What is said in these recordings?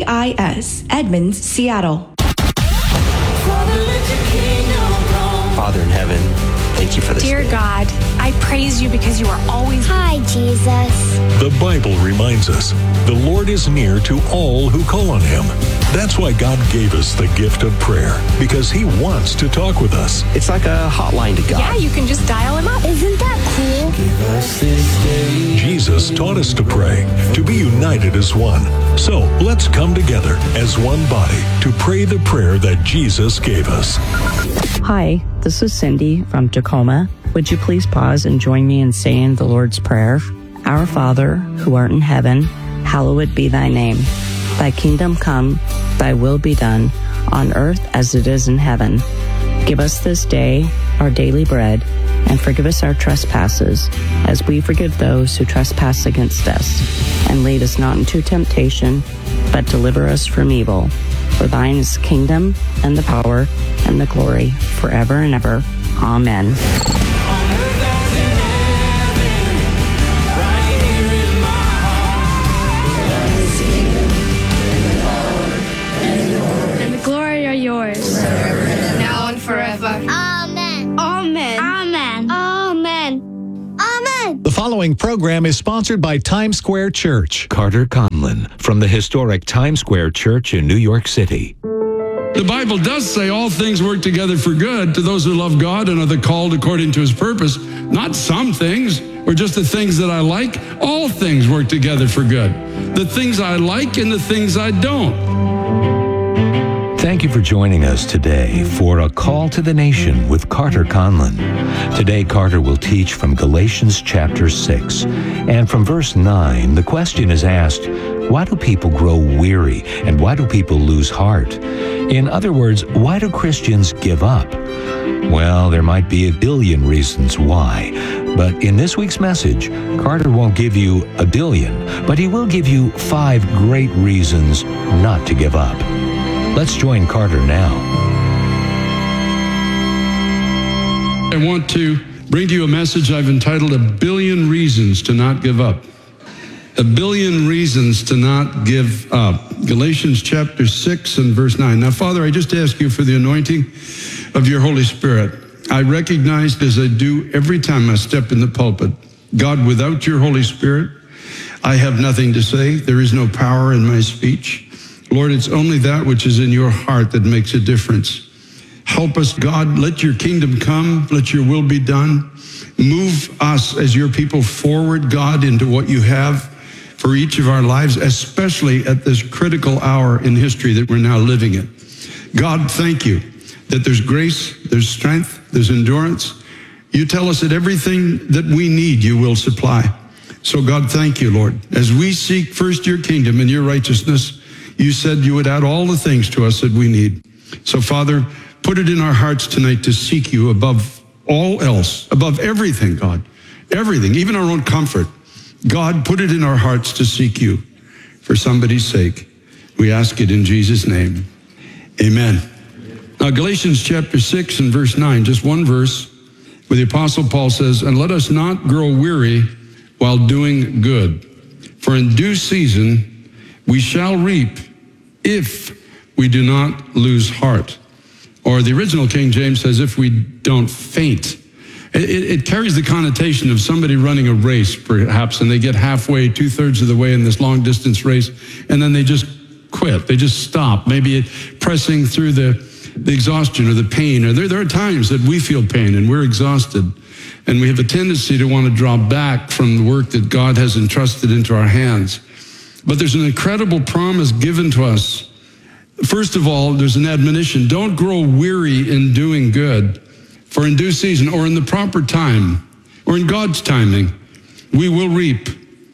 KIS, Edmonds, Seattle. Father in heaven, thank you for this Dear day. God, I praise you because you are always... Hi, Jesus. The Bible reminds us the Lord is near to all who call on him. That's why God gave us the gift of prayer, because he wants to talk with us. It's like a hotline to God. Yeah, you can just dial him up. Isn't that cool? Jesus taught us to pray, to be united as one. So let's come together as one body to pray the prayer that Jesus gave us. Hi, this is Cindy from Tacoma. Would you please pause and join me in saying the Lord's Prayer? Our Father, who art in heaven, hallowed be thy name. Thy kingdom come, thy will be done, on earth as it is in heaven. Give us this day our daily bread, and forgive us our trespasses, as we forgive those who trespass against us. And lead us not into temptation, but deliver us from evil. For thine is the kingdom, and the power, and the glory, forever and ever. Amen. And the glory are yours. Now and forever. Amen. Amen. Amen. Amen. Amen. The following program is sponsored by Times Square Church. Carter Conlon from the historic Times Square Church in New York City. The Bible does say all things work together for good to those who love God and are the called according to his purpose. Not some things or just the things that I like. All things work together for good. The things I like and the things I don't. Thank you for joining us today for A Call to the Nation with Carter Conlon. Today, Carter will teach from Galatians chapter 6. And from verse 9, the question is asked, why do people grow weary and why do people lose heart? In other words, why do Christians give up? Well, there might be a billion reasons why. But in this week's message, Carter won't give you a billion, but he will give you 5 great reasons not to give up. Let's join Carter now. I want to bring to you a message I've entitled A Billion Reasons to Not Give Up. A billion reasons to not give up. Galatians chapter 6 and verse 9. Now, Father, I just ask you for the anointing of your Holy Spirit. I recognize, as I do every time I step in the pulpit, God, without your Holy Spirit, I have nothing to say. There is no power in my speech. Lord, it's only that which is in your heart that makes a difference. Help us, God. Let your kingdom come. Let your will be done. Move us as your people forward, God, into what you have for each of our lives, especially at this critical hour in history that we're now living in. God, thank you that there's grace, there's strength, there's endurance. You tell us that everything that we need, you will supply. So God, thank you, Lord. As we seek first your kingdom and your righteousness, you said you would add all the things to us that we need. So Father, put it in our hearts tonight to seek you above all else, above everything, God, everything, even our own comfort. God, put it in our hearts to seek you for somebody's sake. We ask it in Jesus' name. Amen. Now, Galatians chapter 6 and verse 9, just one verse, where the Apostle Paul says, and let us not grow weary while doing good, for in due season we shall reap if we do not lose heart. Or the original King James says, if we don't faint. It carries the connotation of somebody running a race, perhaps, and they get halfway, 2/3 of the way in this long-distance race, and then they just quit. They just stop, maybe pressing through the exhaustion or the pain. Or there are times that we feel pain and we're exhausted, and we have a tendency to want to draw back from the work that God has entrusted into our hands. But there's an incredible promise given to us. First of all, there's an admonition. Don't grow weary in doing good, for in due season, or in the proper time, or in God's timing, we will reap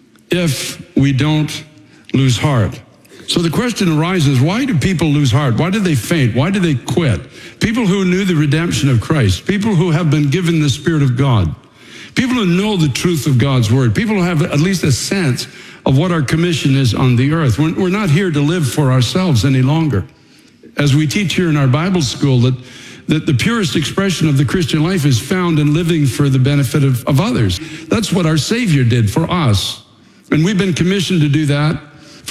if we don't lose heart. So the question arises, why do people lose heart? Why do they faint? Why do they quit? People who knew the redemption of Christ, people who have been given the Spirit of God, people who know the truth of God's word, people who have at least a sense of what our commission is on the earth. We're not here to live for ourselves any longer. As we teach here in our Bible school, that the purest expression of the Christian life is found in living for the benefit of others. That's what our Savior did for us. And we've been commissioned to do that for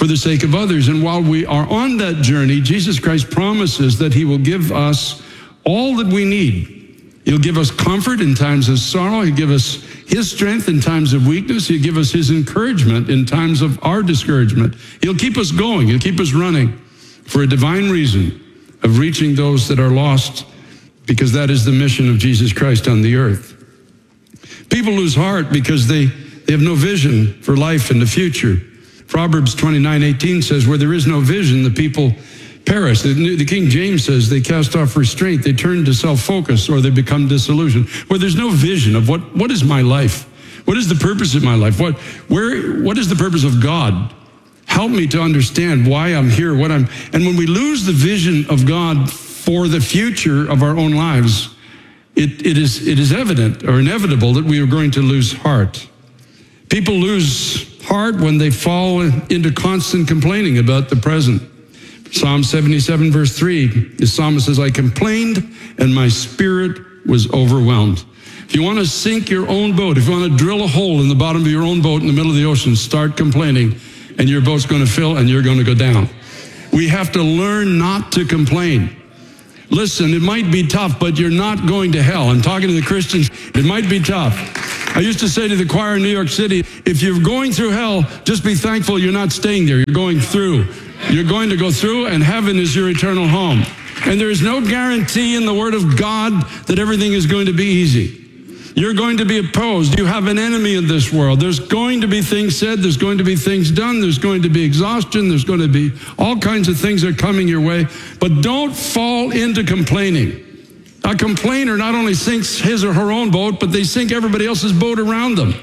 for the sake of others. And while we are on that journey, Jesus Christ promises that he will give us all that we need. He'll give us comfort in times of sorrow. He'll give us his strength in times of weakness. He'll give us his encouragement in times of our discouragement. He'll keep us going. He'll keep us running for a divine reason of reaching those that are lost, because that is the mission of Jesus Christ on the earth. People lose heart because they have no vision for life and the future. Proverbs 29:18 says, where there is no vision, the people perish. The King James says they cast off restraint, they turn to self-focus, or they become disillusioned. Where there's no vision of what is my life? What is the purpose of my life? What is the purpose of God? Help me to understand why I'm here, and when we lose the vision of God for the future of our own lives, it is evident or inevitable that we are going to lose heart. People lose heart when they fall into constant complaining about the present. Psalm 77 verse 3, the psalmist says, I complained and my spirit was overwhelmed. If you want to sink your own boat, if you want to drill a hole in the bottom of your own boat in the middle of the ocean, start complaining and your boat's going to fill and you're going to go down. We have to learn not to complain. Listen, it might be tough, but you're not going to hell. I'm talking to the Christians. It might be tough. I used to say to the choir in New York City, if you're going through hell, just be thankful you're not staying there. You're going through. You're going to go through, and heaven is your eternal home. And there is no guarantee in the Word of God that everything is going to be easy. You're going to be opposed. You have an enemy in this world. There's going to be things said. There's going to be things done. There's going to be exhaustion. There's going to be all kinds of things that are coming your way. But don't fall into complaining. A complainer not only sinks his or her own boat, but they sink everybody else's boat around them.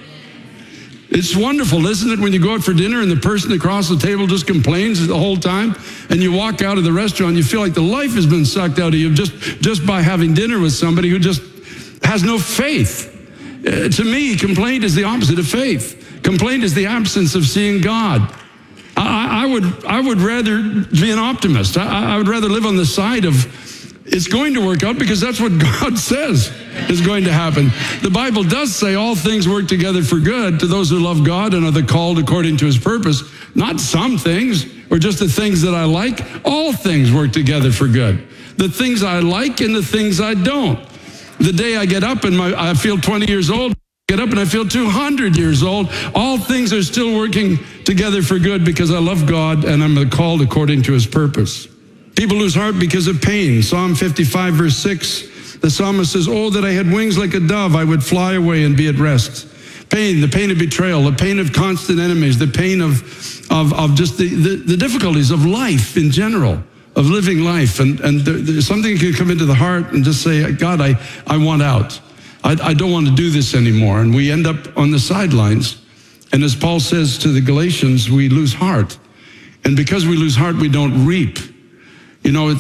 It's wonderful, isn't it, when you go out for dinner and the person across the table just complains the whole time, and you walk out of the restaurant, you feel like the life has been sucked out of you just by having dinner with somebody who just has no faith. To me, complaint is the opposite of faith. Complaint is the absence of seeing God. I would rather be an optimist. I would rather live on the side of it's going to work out, because that's what God says is going to happen. The Bible does say all things work together for good to those who love God and are the called according to his purpose. Not some things or just the things that I like. All things work together for good. The things I like and the things I don't. The day I get up and I feel 20 years old, get up and I feel 200 years old, all things are still working together for good because I love God and I'm called according to his purpose. People lose heart because of pain. Psalm 55 verse 6, the psalmist says, oh, that I had wings like a dove, I would fly away and be at rest. Pain, the pain of betrayal, the pain of constant enemies, the pain of just the difficulties of life in general, of living life. And something can come into the heart and just say, God, I want out. I don't want to do this anymore. And we end up on the sidelines. And as Paul says to the Galatians, we lose heart. And because we lose heart, we don't reap. You know,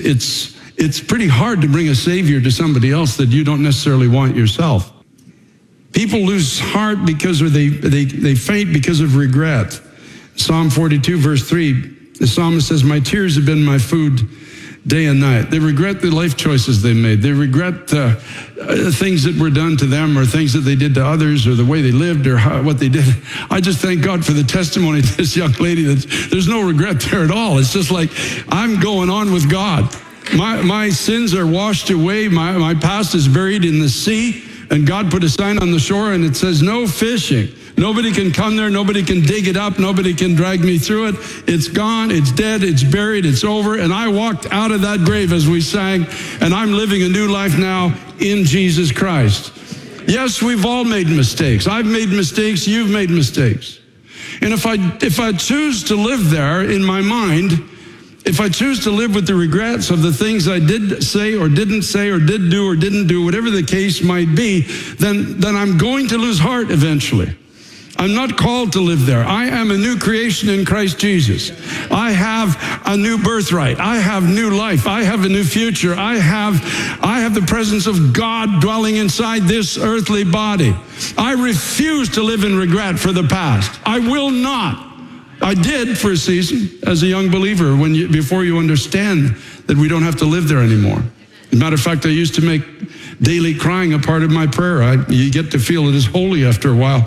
it's pretty hard to bring a Savior to somebody else that you don't necessarily want yourself. People lose heart because they faint because of regret. Psalm 42 verse 3, the psalmist says, my tears have been my food day and night. They regret the life choices they made. They regret things that were done to them, or things that they did to others, or the way they lived, or what they did. I just thank God for the testimony of this young lady. There's no regret there at all. It's just like, I'm going on with God. My sins are washed away. My past is buried in the sea, and God put a sign on the shore, and it says, no fishing. Nobody can come there. Nobody can dig it up. Nobody can drag me through it. It's gone. It's dead. It's buried. It's over. And I walked out of that grave as we sang, and I'm living a new life now in Jesus Christ. Yes, we've all made mistakes. I've made mistakes. You've made mistakes. And if I choose to live there in my mind, if I choose to live with the regrets of the things I did say or didn't say or did do or didn't do, whatever the case might be, then I'm going to lose heart eventually. I'm not called to live there. I am a new creation in Christ Jesus. I have a new birthright. I have new life. I have a new future. I have the presence of God dwelling inside this earthly body. I refuse to live in regret for the past. I will not. I did for a season as a young believer before you understand that we don't have to live there anymore. As a matter of fact, I used to make daily crying a part of my prayer. You get to feel it is holy after a while.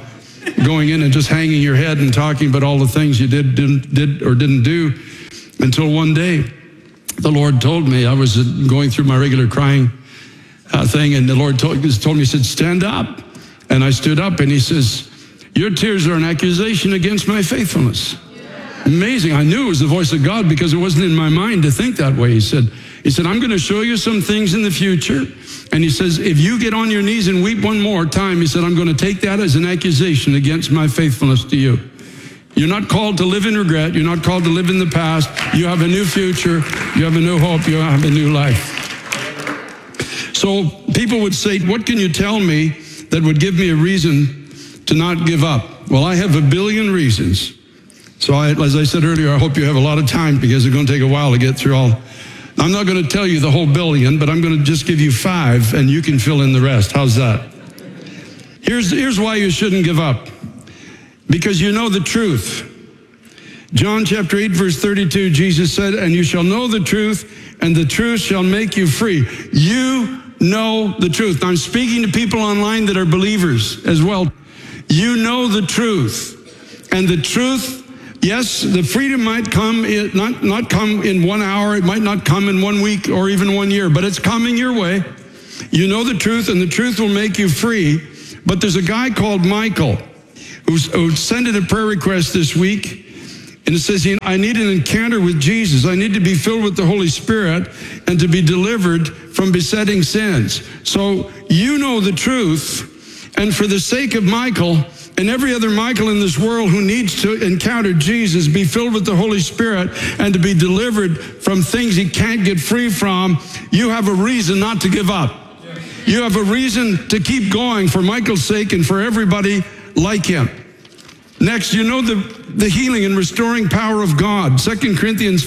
going in and just hanging your head and talking about all the things you did or didn't do, until one day the Lord told me, I was going through my regular crying thing, and the Lord told me, he said, stand up. And I stood up, and he says, your tears are an accusation against my faithfulness. Amazing. I knew it was the voice of God because it wasn't in my mind to think that way. He said, I'm going to show you some things in the future. And he says, if you get on your knees and weep one more time, he said, I'm going to take that as an accusation against my faithfulness to you. You're not called to live in regret. You're not called to live in the past. You have a new future. You have a new hope. You have a new life. So people would say, what can you tell me that would give me a reason to not give up? Well, I have a billion reasons. So as I said earlier, I hope you have a lot of time because it's going to take a while to get through all. I'm not going to tell you the whole billion, but I'm going to just give you 5 and you can fill in the rest. How's that? Here's why you shouldn't give up. Because you know the truth. John chapter 8, verse 32, Jesus said, and you shall know the truth, and the truth shall make you free. You know the truth. Now, I'm speaking to people online that are believers as well. You know the truth. And the truth, yes, the freedom might come, not come in 1 hour. It might not come in 1 week or even 1 year, but it's coming your way. You know the truth, and the truth will make you free. But there's a guy called Michael who sent in a prayer request this week. And it says, I need an encounter with Jesus. I need to be filled with the Holy Spirit and to be delivered from besetting sins. So you know the truth. And for the sake of Michael and every other Michael in this world who needs to encounter Jesus, be filled with the Holy Spirit and to be delivered from things he can't get free from, you have a reason not to give up. You have a reason to keep going for Michael's sake and for everybody like him. Next, you know the healing and restoring power of God. 2 Corinthians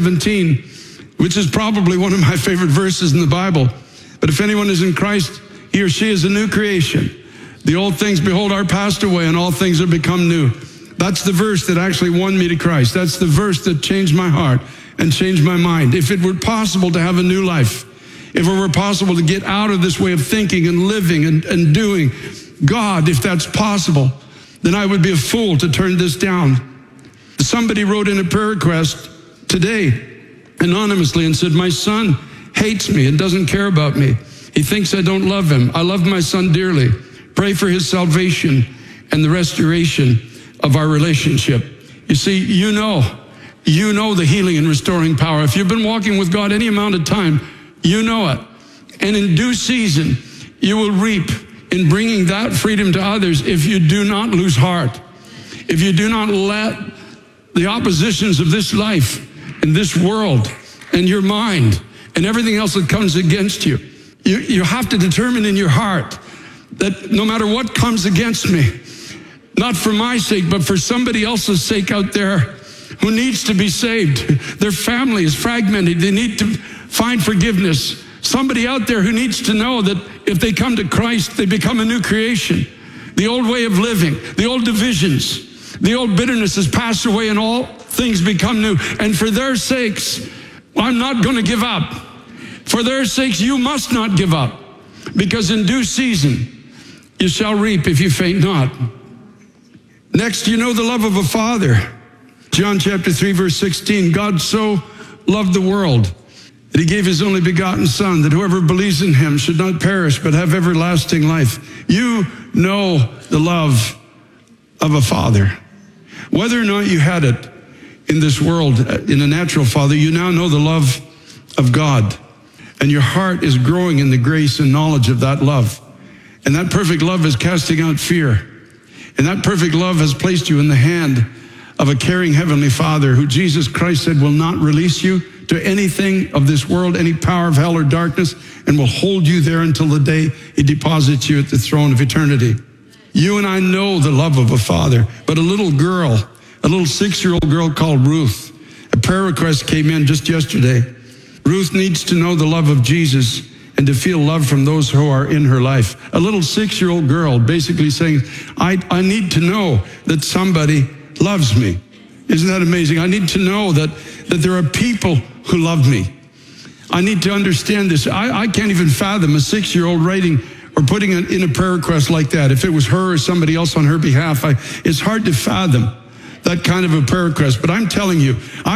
5:17, which is probably one of my favorite verses in the Bible. But if anyone is in Christ, he or she is a new creation. The old things, behold, are passed away, and all things are become new. That's the verse that actually won me to Christ. That's the verse that changed my heart and changed my mind. If it were possible to have a new life, if it were possible to get out of this way of thinking and living and doing, God, if that's possible, then I would be a fool to turn this down. Somebody wrote in a prayer request today, anonymously, and said, my son hates me and doesn't care about me. He thinks I don't love him. I love my son dearly. Pray for his salvation and the restoration of our relationship. You see, you know the healing and restoring power. If you've been walking with God any amount of time, you know it. And in due season, you will reap in bringing that freedom to others if you do not lose heart. If you do not let the oppositions of this life and this world and your mind and everything else that comes against you, you have to determine in your heart that no matter what comes against me, not for my sake, but for somebody else's sake out there who needs to be saved. Their family is fragmented. They need to find forgiveness. Somebody out there who needs to know that if they come to Christ, they become a new creation. The old way of living, the old divisions, the old bitterness has passed away and all things become new. And for their sakes, I'm not going to give up. For their sakes, you must not give up. Because in due season, you shall reap if you faint not. Next, you know the love of a father. John chapter 3, verse 16, God so loved the world that he gave his only begotten son, that whoever believes in him should not perish, but have everlasting life. You know the love of a father. Whether or not you had it in this world, in a natural father, you now know the love of God. And your heart is growing in the grace and knowledge of that love. And that perfect love is casting out fear. And that perfect love has placed you in the hand of a caring heavenly Father who Jesus Christ said will not release you to anything of this world, any power of hell or darkness, and will hold you there until the day he deposits you at the throne of eternity. You and I know the love of a father, but a little girl, a little 6-year-old girl called Ruth, a prayer request came in just yesterday. Ruth needs to know the love of Jesus and to feel love from those who are in her life. A little 6-year-old girl basically saying, I need to know that somebody loves me. Isn't that amazing? I need to know that there are people who love me. I need to understand this. I can't even fathom a 6-year-old writing or putting in a prayer request like that. If it was her or somebody else on her behalf, it's hard to fathom that kind of a prayer request. But I'm telling you,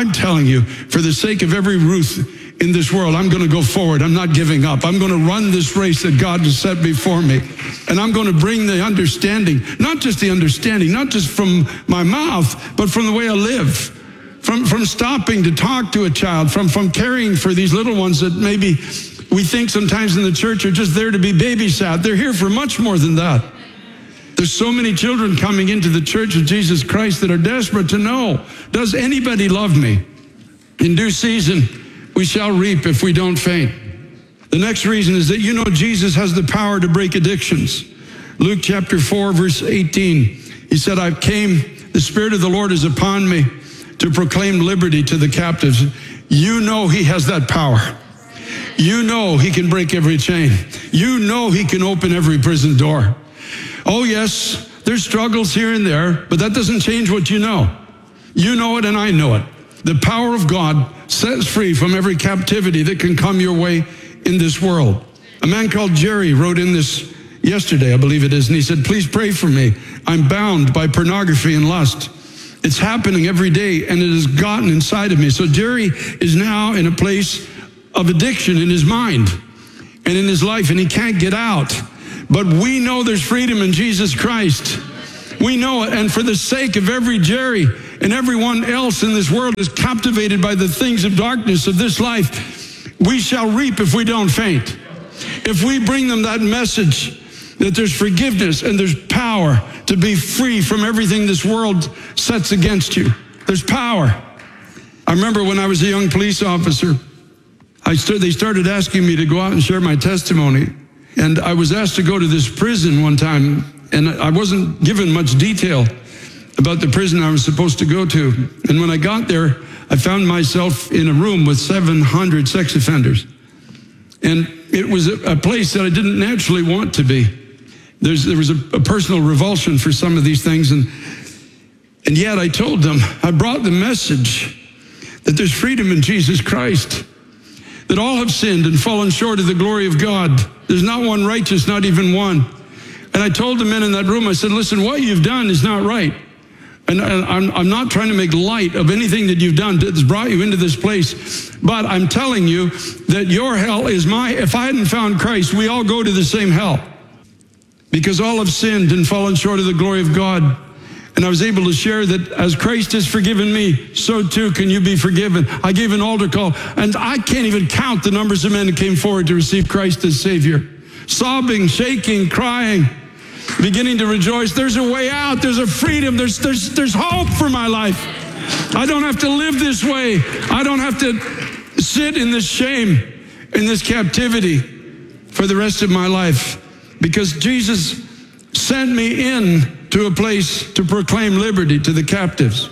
for the sake of every Ruth in this world, I'm going to go forward. I'm not giving up. I'm going to run this race that God has set before me. And I'm going to bring the understanding, not just the understanding, not just from my mouth, but from the way I live. From stopping to talk to a child, from caring for these little ones that maybe we think sometimes in the church are just there to be babysat. They're here for much more than that. There's so many children coming into the Church of Jesus Christ that are desperate to know, does anybody love me? In due season, we shall reap if we don't faint. The next reason is that you know Jesus has the power to break addictions. Luke chapter 4, verse 18, he said, the Spirit of the Lord is upon me to proclaim liberty to the captives. You know he has that power. You know he can break every chain. You know he can open every prison door. Oh yes, there's struggles here and there, but that doesn't change what you know. You know it and I know it. The power of God sets free from every captivity that can come your way in this world. A man called Jerry wrote in this yesterday, I believe it is, and he said, please pray for me. I'm bound by pornography and lust. It's happening every day, and it has gotten inside of me. So Jerry is now in a place of addiction in his mind and in his life, and he can't get out. But we know there's freedom in Jesus Christ. We know it, and for the sake of every Jerry and everyone else in this world is captivated by the things of darkness of this life, we shall reap if we don't faint. If we bring them that message that there's forgiveness and there's power to be free from everything this world sets against you. There's power. I remember when I was a young police officer, they started asking me to go out and share my testimony. And I was asked to go to this prison one time, and I wasn't given much detail about the prison I was supposed to go to. And when I got there, I found myself in a room with 700 sex offenders. And it was a place that I didn't naturally want to be. There was a personal revulsion for some of these things. And yet I told them, I brought the message that there's freedom in Jesus Christ, that all have sinned and fallen short of the glory of God. There's not one righteous, not even one. And I told the men in that room, I said, listen, what you've done is not right. And I'm not trying to make light of anything that you've done that's brought you into this place. But I'm telling you that your hell is if I hadn't found Christ, we all go to the same hell. Because all have sinned and fallen short of the glory of God. And I was able to share that as Christ has forgiven me, so too can you be forgiven. I gave an altar call, and I can't even count the numbers of men who came forward to receive Christ as Savior. Sobbing, shaking, crying, beginning to rejoice. There's a way out. There's a freedom. There's hope for my life. I don't have to live this way. I don't have to sit in this shame, in this captivity for the rest of my life. Because Jesus sent me in to a place to proclaim liberty to the captives.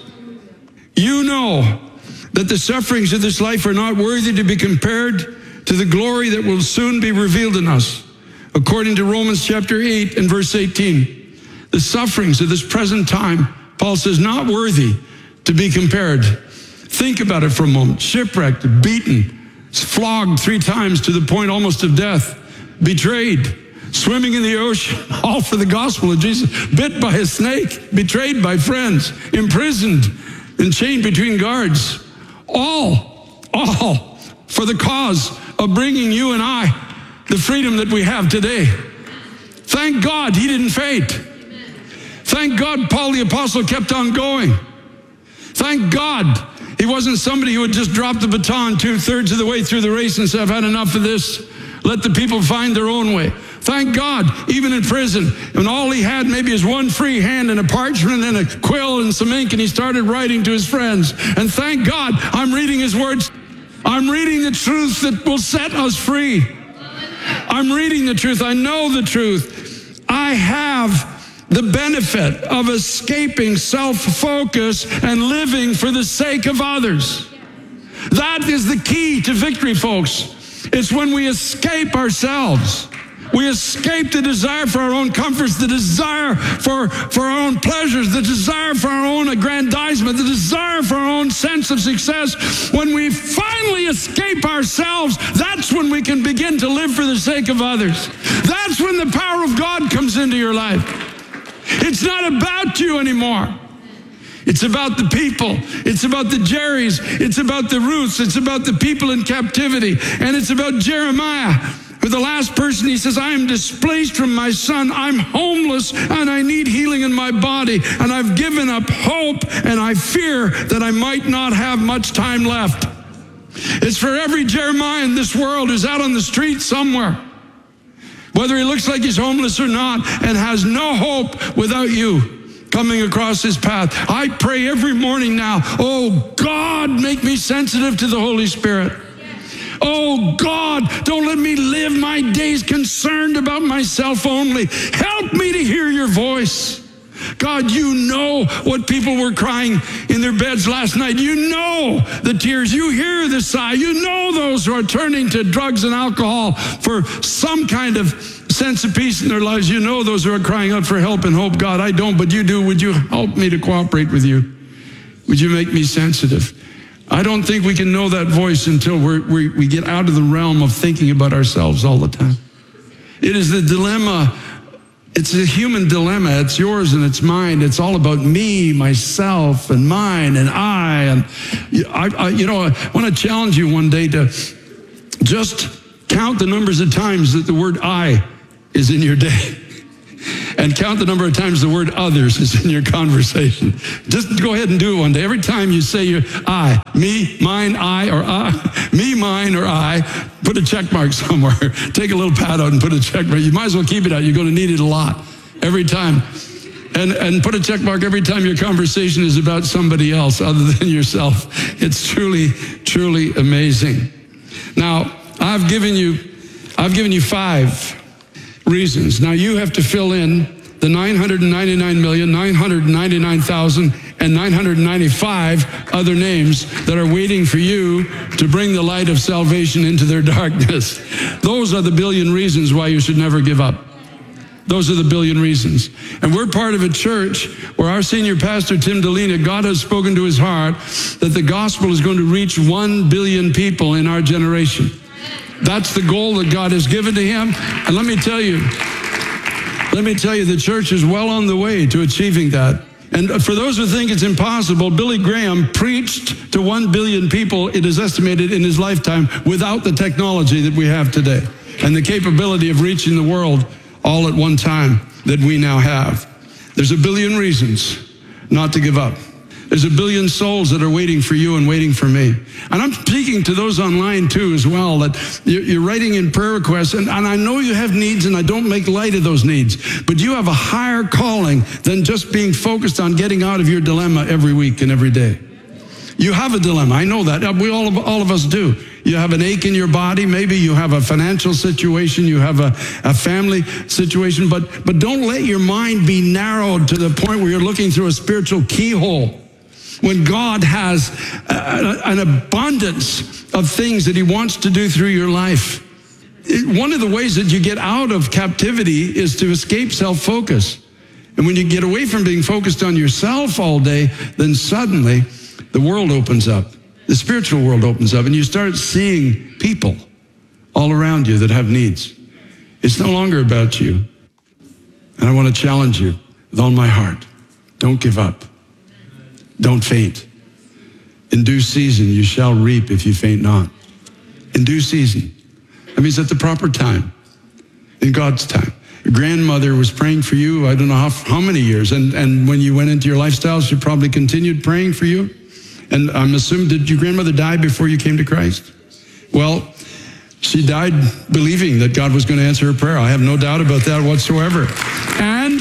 You know that the sufferings of this life are not worthy to be compared to the glory that will soon be revealed in us. According to Romans chapter 8 and verse 18, the sufferings of this present time, Paul says, not worthy to be compared. Think about it for a moment. Shipwrecked, beaten, flogged 3 times to the point almost of death, betrayed, swimming in the ocean, all for the gospel of Jesus, bit by a snake, betrayed by friends, imprisoned and chained between guards, all for the cause of bringing you and I the freedom that we have today. Thank God he didn't faint. Thank God Paul the Apostle kept on going. Thank God he wasn't somebody who would just drop the baton 2/3 of the way through the race and say, I've had enough of this. Let the people find their own way. Thank God, even in prison, and all he had maybe is one free hand and a parchment and a quill and some ink, and he started writing to his friends. And thank God, I'm reading his words. I'm reading the truth that will set us free. I'm reading the truth. I know the truth. I have the benefit of escaping self-focus and living for the sake of others. That is the key to victory, folks. It's when we escape ourselves. We escape the desire for our own comforts, the desire for our own pleasures, the desire for our own aggrandizement, the desire for our own sense of success. When we finally escape ourselves, that's when we can begin to live for the sake of others. That's when the power of God comes into your life. It's not about you anymore. It's about the people. It's about the Jerrys. It's about the Ruths. It's about the people in captivity. And it's about Jeremiah. For the last person, he says, I am displaced from my son. I'm homeless and I need healing in my body. And I've given up hope and I fear that I might not have much time left. It's for every Jeremiah in this world who's out on the street somewhere, whether he looks like he's homeless or not, and has no hope without you coming across his path. I pray every morning now, oh God, make me sensitive to the Holy Spirit. Oh God, don't let me live my days concerned about myself only. Help me to hear your voice. God, you know what people were crying in their beds last night. You know the tears. You hear the sigh. You know those who are turning to drugs and alcohol for some kind of sense of peace in their lives. You know those who are crying out for help and hope. God, I don't, but you do. Would you help me to cooperate with you? Would you make me sensitive? I don't think we can know that voice until we get out of the realm of thinking about ourselves all the time. It is the dilemma. It's a human dilemma. It's yours and it's mine. It's all about me, myself, and mine, and I. And I want to challenge you one day to just count the numbers of times that the word I is in your day. And count the number of times the word others is in your conversation. Just go ahead and do it one day. Every time you say your I, me, mine, I, or I, me, mine, or I, put a check mark somewhere. Take a little pad out and put a check mark. You might as well keep it out. You're going to need it a lot every time. And put a check mark every time your conversation is about somebody else other than yourself. It's truly, truly amazing. Now, I've given you 5 reasons. Now you have to fill in the 999,999,995 other names that are waiting for you to bring the light of salvation into their darkness. Those are the billion reasons why you should never give up. Those are the billion reasons. And we're part of a church where our senior pastor, Tim Delina, God has spoken to his heart that the gospel is going to reach 1 billion people in our generation. That's the goal that God has given to him. And let me tell you, the church is well on the way to achieving that. And for those who think it's impossible, Billy Graham preached to 1 billion people, it is estimated, in his lifetime without the technology that we have today and the capability of reaching the world all at one time that we now have. There's 1 billion reasons not to give up. There's 1 billion souls that are waiting for you and waiting for me. And I'm speaking to those online too as well, that you're writing in prayer requests, and I know you have needs, and I don't make light of those needs, but you have a higher calling than just being focused on getting out of your dilemma every week and every day. You have a dilemma. I know that. We all of us do. You have an ache in your body. Maybe you have a financial situation. You have a family situation. But don't let your mind be narrowed to the point where you're looking through a spiritual keyhole, when God has an abundance of things that he wants to do through your life. One of the ways that you get out of captivity is to escape self-focus. And when you get away from being focused on yourself all day, then suddenly the world opens up. The spiritual world opens up, and you start seeing people all around you that have needs. It's no longer about you. And I want to challenge you with all my heart. Don't give up. Don't faint. In due season, you shall reap if you faint not. In due season. That means at the proper time. In God's time. Your grandmother was praying for you, I don't know how many years. And when you went into your lifestyle, she probably continued praying for you. And I'm assuming, did your grandmother die before you came to Christ? Well, she died believing that God was going to answer her prayer. I have no doubt about that whatsoever. And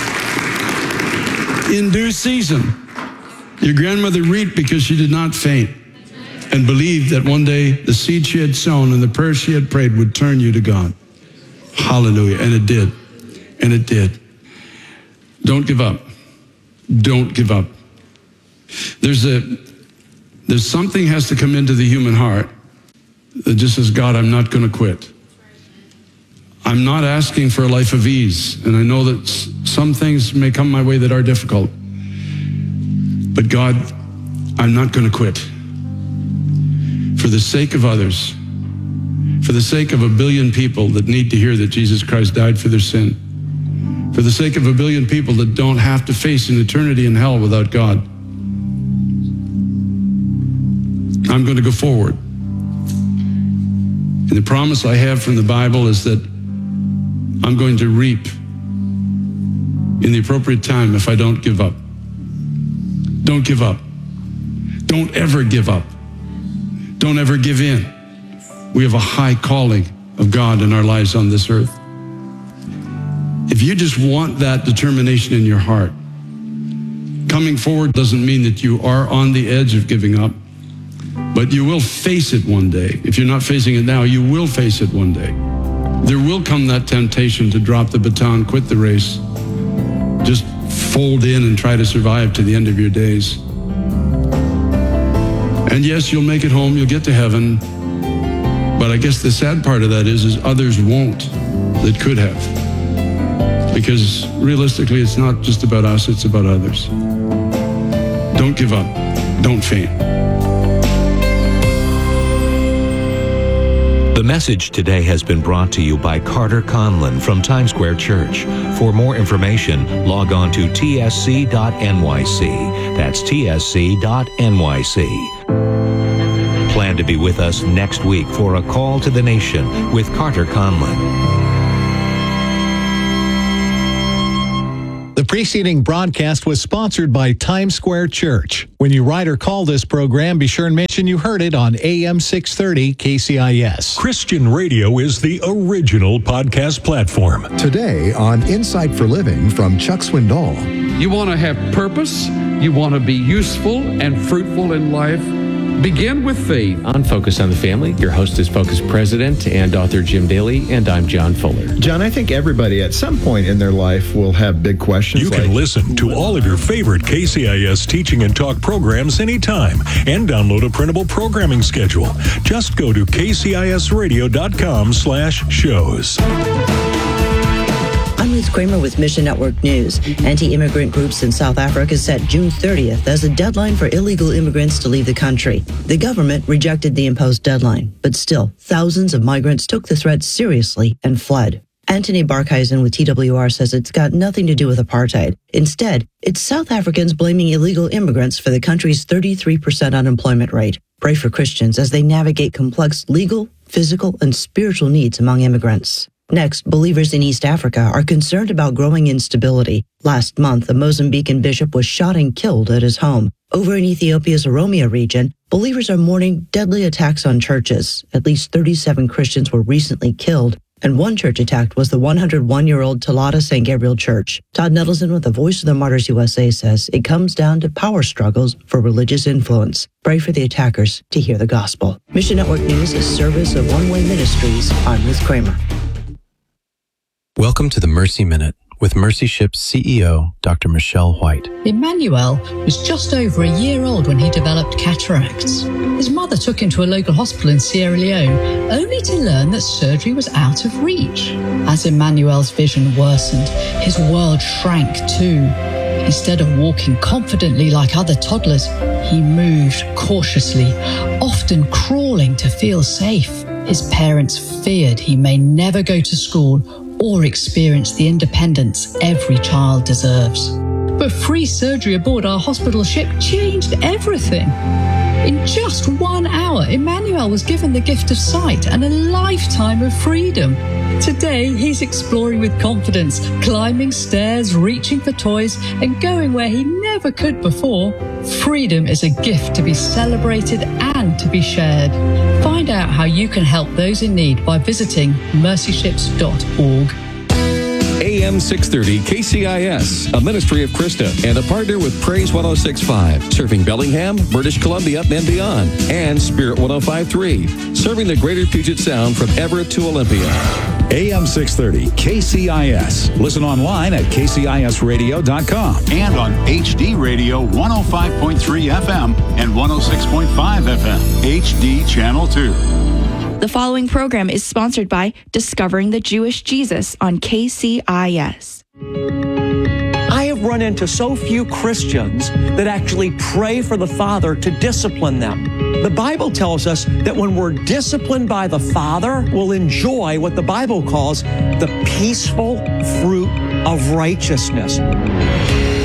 in due season, your grandmother reaped because she did not faint and believed that one day the seed she had sown and the prayer she had prayed would turn you to God. Hallelujah. And it did. And it did. Don't give up. Don't give up. There's something has to come into the human heart that just says, God, I'm not going to quit. I'm not asking for a life of ease, and I know that some things may come my way that are difficult. But God, I'm not going to quit. For the sake of others, for the sake of 1 billion people that need to hear that Jesus Christ died for their sin, for the sake of 1 billion people that don't have to face an eternity in hell without God, I'm going to go forward. And the promise I have from the Bible is that I'm going to reap in the appropriate time if I don't give up. Don't give up. Don't ever give up. Don't ever give in. We have a high calling of God in our lives on this earth. If you just want that determination in your heart, coming forward doesn't mean that you are on the edge of giving up, but you will face it one day. If you're not facing it now, you will face it one day. There will come that temptation to drop the baton, quit the race, just fold in and try to survive to the end of your days. And yes, you'll make it home, you'll get to heaven, but I guess the sad part of that is others won't that could have. Because realistically, it's not just about us, it's about others. Don't give up. Don't faint. The message today has been brought to you by Carter Conlon from Times Square Church. For more information, log on to tsc.nyc. That's tsc.nyc. Plan to be with us next week for A Call to the Nation with Carter Conlon. The preceding broadcast was sponsored by Times Square Church. When you write or call this program, be sure and mention you heard it on AM 630 KCIS. Christian radio is the original podcast platform. Today on Insight for Living from Chuck Swindoll. You want to have purpose, you want to be useful and fruitful in life, begin with faith. On Focus on the Family, your host is Focus President and author Jim Daly, and I'm John Fuller. John, I think everybody at some point in their life will have big questions. You can listen to all of your favorite KCIS teaching and talk programs anytime and download a printable programming schedule. Just go to kcisradio.com/shows. I'm Liz Kramer with Mission Network News. Anti-immigrant groups in South Africa set June 30th as a deadline for illegal immigrants to leave the country. The government rejected the imposed deadline, but still, thousands of migrants took the threat seriously and fled. Anthony Barkhuizen with TWR says it's got nothing to do with apartheid. Instead, it's South Africans blaming illegal immigrants for the country's 33% unemployment rate. Pray for Christians as they navigate complex legal, physical, and spiritual needs among immigrants. Next, believers in East Africa are concerned about growing instability. Last month, a Mozambican bishop was shot and killed at his home. Over in Ethiopia's Oromia region, believers are mourning deadly attacks on churches. At least 37 Christians were recently killed, and one church attacked was the 101-year-old Talata St. Gabriel Church. Todd Nettleson with the Voice of the Martyrs USA says it comes down to power struggles for religious influence. Pray for the attackers to hear the gospel. Mission Network News is service of One Way Ministries. I'm Liz Kramer. Welcome to the Mercy Minute with Mercy Ship's CEO, Dr. Michelle White. Emmanuel was just over a year old when he developed cataracts. His mother took him to a local hospital in Sierra Leone, only to learn that surgery was out of reach. As Emmanuel's vision worsened, his world shrank too. Instead of walking confidently like other toddlers, he moved cautiously, often crawling to feel safe. His parents feared he may never go to school or experience the independence every child deserves. But free surgery aboard our hospital ship changed everything. In just 1 hour, Emmanuel was given the gift of sight and a lifetime of freedom. Today, he's exploring with confidence, climbing stairs, reaching for toys, and going where he never could before. Freedom is a gift to be celebrated and to be shared. Find out how you can help those in need by visiting mercyships.org. AM 630 KCIS, a ministry of Krista and a partner with Praise 106.5, serving Bellingham, British Columbia, and beyond, and Spirit 105.3, serving the greater Puget Sound from Everett to Olympia. AM 630 KCIS. Listen online at kcisradio.com and on HD Radio 105.3 FM and 106.5 FM, HD Channel 2. The following program is sponsored by Discovering the Jewish Jesus on KCIS. I have run into so few Christians that actually pray for the Father to discipline them. The Bible tells us that when we're disciplined by the Father, we'll enjoy what the Bible calls the peaceful fruit of righteousness.